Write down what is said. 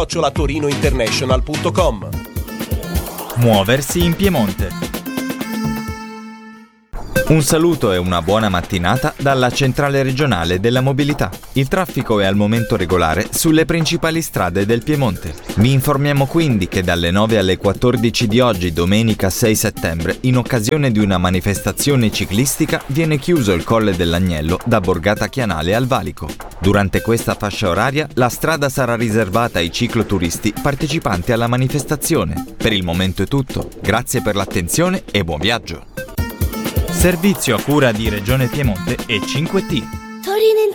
@torinointernational.com. Muoversi in Piemonte. Un saluto e una buona mattinata dalla centrale regionale della mobilità. Il traffico è al momento regolare sulle principali strade del Piemonte. Vi informiamo quindi che dalle 9 alle 14 di oggi, domenica 6 settembre, in occasione di una manifestazione ciclistica, viene chiuso il Colle dell'Agnello da Borgata Chianale al Valico. Durante questa fascia oraria, la strada sarà riservata ai cicloturisti partecipanti alla manifestazione. Per il momento è tutto. Grazie per l'attenzione e buon viaggio. Servizio a cura di Regione Piemonte e 5T.